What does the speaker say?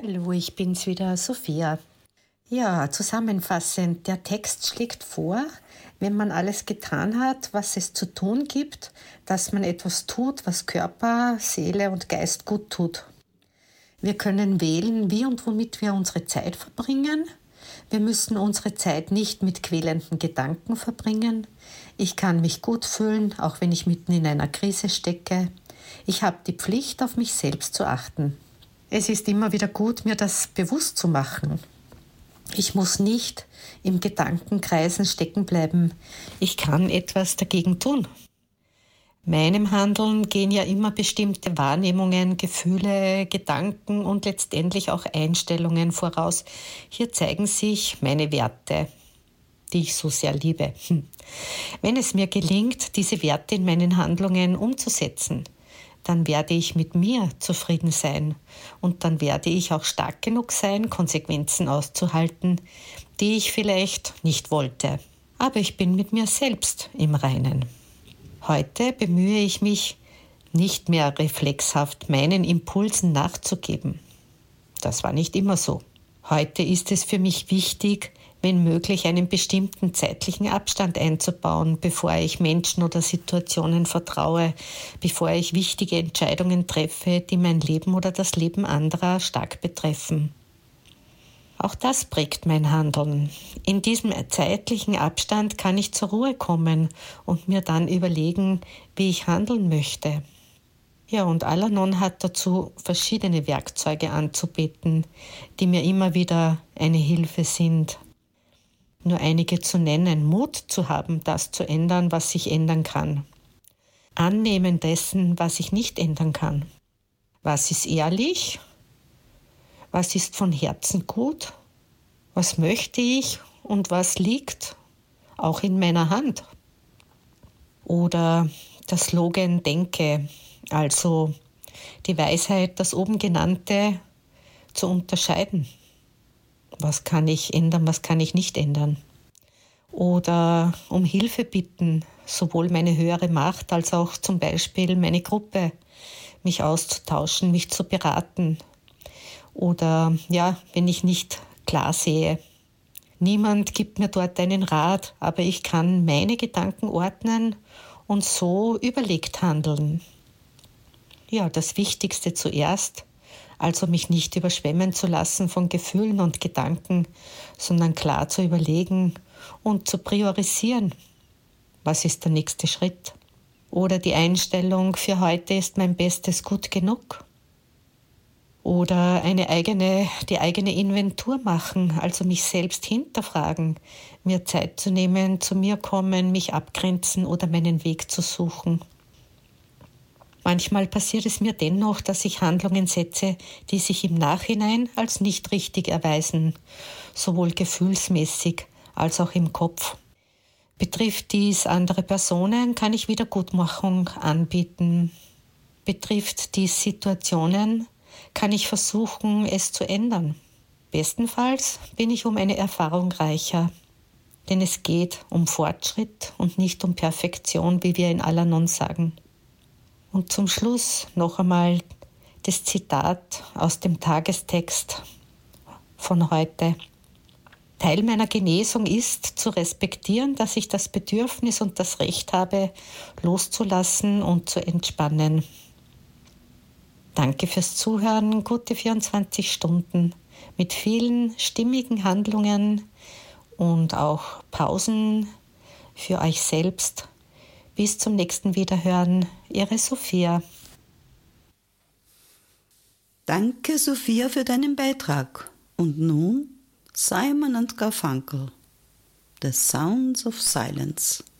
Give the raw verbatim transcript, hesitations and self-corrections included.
Hallo, ich bin's wieder, Sophia. Ja, zusammenfassend, der Text schlägt vor, wenn man alles getan hat, was es zu tun gibt, dass man etwas tut, was Körper, Seele und Geist gut tut. Wir können wählen, wie und womit wir unsere Zeit verbringen. Wir müssen unsere Zeit nicht mit quälenden Gedanken verbringen. Ich kann mich gut fühlen, auch wenn ich mitten in einer Krise stecke. Ich habe die Pflicht, auf mich selbst zu achten. Es ist immer wieder gut, mir das bewusst zu machen. Ich muss nicht im Gedankenkreisen stecken bleiben. Ich kann etwas dagegen tun. Meinem Handeln gehen ja immer bestimmte Wahrnehmungen, Gefühle, Gedanken und letztendlich auch Einstellungen voraus. Hier zeigen sich meine Werte, die ich so sehr liebe. Hm. Wenn es mir gelingt, diese Werte in meinen Handlungen umzusetzen, dann werde ich mit mir zufrieden sein und dann werde ich auch stark genug sein, Konsequenzen auszuhalten, die ich vielleicht nicht wollte. Aber ich bin mit mir selbst im Reinen. Heute bemühe ich mich, nicht mehr reflexhaft meinen Impulsen nachzugeben. Das war nicht immer so. Heute ist es für mich wichtig, wenn möglich einen bestimmten zeitlichen Abstand einzubauen, bevor ich Menschen oder Situationen vertraue, bevor ich wichtige Entscheidungen treffe, die mein Leben oder das Leben anderer stark betreffen. Auch das prägt mein Handeln. In diesem zeitlichen Abstand kann ich zur Ruhe kommen und mir dann überlegen, wie ich handeln möchte. Ja, und Al-Anon hat dazu verschiedene Werkzeuge anzubieten, die mir immer wieder eine Hilfe sind. Nur einige zu nennen: Mut zu haben, das zu ändern, was sich ändern kann. Annehmen dessen, was ich nicht ändern kann. Was ist ehrlich? Was ist von Herzen gut? Was möchte ich und was liegt auch in meiner Hand? Oder das Slogan Denke, also die Weisheit, das oben Genannte zu unterscheiden. Was kann ich ändern, was kann ich nicht ändern? Oder um Hilfe bitten, sowohl meine höhere Macht als auch zum Beispiel meine Gruppe, mich auszutauschen, mich zu beraten. Oder ja, wenn ich nicht klar sehe. Niemand gibt mir dort einen Rat, aber ich kann meine Gedanken ordnen und so überlegt handeln. Ja, das Wichtigste zuerst, also mich nicht überschwemmen zu lassen von Gefühlen und Gedanken, sondern klar zu überlegen und zu priorisieren. Was ist der nächste Schritt? Oder die Einstellung, für heute ist mein Bestes gut genug? Oder eine eigene, die eigene Inventur machen, also mich selbst hinterfragen, mir Zeit zu nehmen, zu mir kommen, mich abgrenzen oder meinen Weg zu suchen. Manchmal passiert es mir dennoch, dass ich Handlungen setze, die sich im Nachhinein als nicht richtig erweisen, sowohl gefühlsmäßig als auch im Kopf. Betrifft dies andere Personen, kann ich Wiedergutmachung anbieten. Betrifft dies Situationen, kann ich versuchen, es zu ändern. Bestenfalls bin ich um eine Erfahrung reicher, denn es geht um Fortschritt und nicht um Perfektion, wie wir in Al-Anon sagen. Und zum Schluss noch einmal das Zitat aus dem Tagestext von heute. Teil meiner Genesung ist, zu respektieren, dass ich das Bedürfnis und das Recht habe, loszulassen und zu entspannen. Danke fürs Zuhören, gute vierundzwanzig Stunden mit vielen stimmigen Handlungen und auch Pausen für euch selbst. Bis zum nächsten Wiederhören, Ihre Sophia. Danke, Sophia, für deinen Beitrag. Und nun Simon and Garfunkel, The Sounds of Silence.